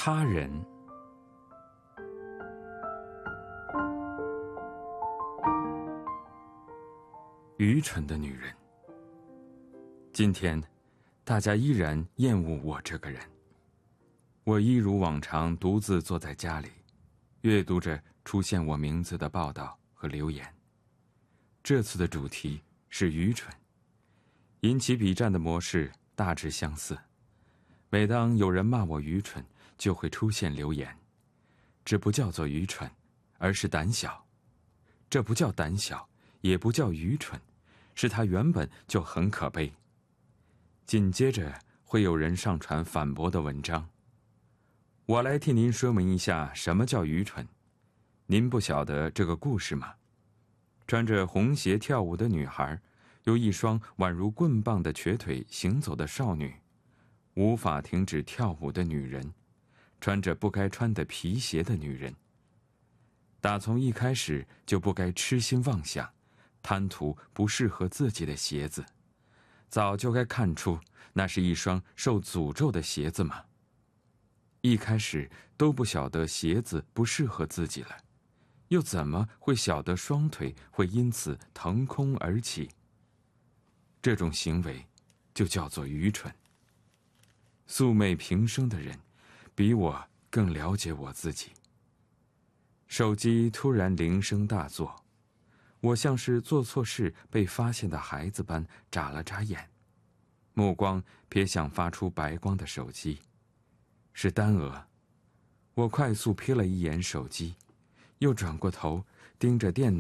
他人。愚蠢的女人。今天，大家依然厌恶我这个人。我一如往常独自坐在家里，阅读着出现我名字的报道和留言。这次的主题是愚蠢，引起笔战的模式大致相似。每当有人骂我愚蠢，就会出现留言。这不叫做愚蠢，而是胆小。这不叫胆小，也不叫愚蠢，是它原本就很可悲。紧接着会有人上传反驳的文章。我来替您说明一下什么叫愚蠢。您不晓得这个故事吗？穿着红鞋跳舞的女孩，有一双宛如棍棒的瘸腿行走的少女，无法停止跳舞的女人，穿着不该穿的皮鞋的女人。打从一开始就不该痴心妄想，贪图不适合自己的鞋子，早就该看出那是一双受诅咒的鞋子嘛。一开始都不晓得鞋子不适合自己了，又怎么会晓得双腿会因此腾空而起？这种行为就叫做愚蠢。素昧平生的人比我更了解我自己。手机突然铃声大作，我像是做错事被发现的孩子般眨了眨眼，目光瞥向发出白光的手机，是丹娥。我快速瞥了一眼手机，又转过头盯着电脑。